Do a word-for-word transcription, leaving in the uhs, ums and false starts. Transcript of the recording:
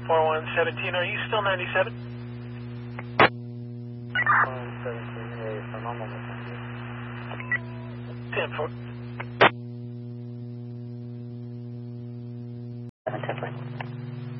four one one seven, are you still ninety-seven? four one seventeen, hey, so normal ten four. seven ten four.